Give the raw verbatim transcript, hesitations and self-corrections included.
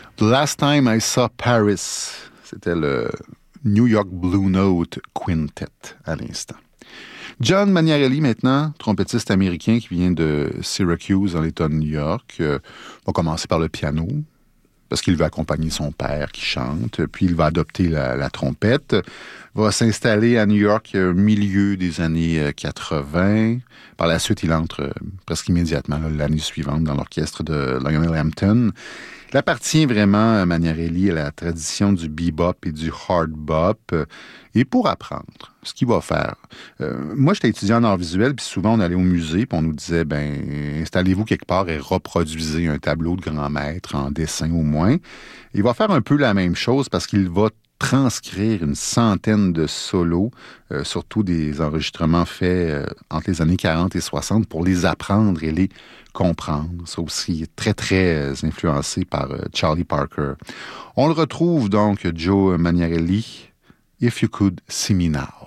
The Last Time I Saw Paris, c'était le New York Blue Note Quintet à l'instant. John Maniarelli, maintenant, trompettiste américain qui vient de Syracuse, dans l'État de New York, euh, va commencer par le piano, parce qu'il veut accompagner son père qui chante, puis il va adopter la, la trompette, va s'installer à New York au euh, milieu des années quatre-vingts. Par la suite, il entre euh, presque immédiatement, là, l'année suivante, dans l'orchestre de Lionel Hampton. Il appartient vraiment à Maniarelli à la tradition du bebop et du hard bop. Euh, et pour apprendre, ce qu'il va faire. Euh, moi, j'étais étudiant en arts visuels, puis souvent, on allait au musée, puis on nous disait, ben, installez-vous quelque part et reproduisez un tableau de grand maître en dessin au moins. Il va faire un peu la même chose parce qu'il va transcrire une centaine de solos, euh, surtout des enregistrements faits euh, entre les années quarante et soixante pour les apprendre et les comprendre. Ça aussi très, très influencé par euh, Charlie Parker. On le retrouve donc, Joe Maniarelli, If You Could See Me Now.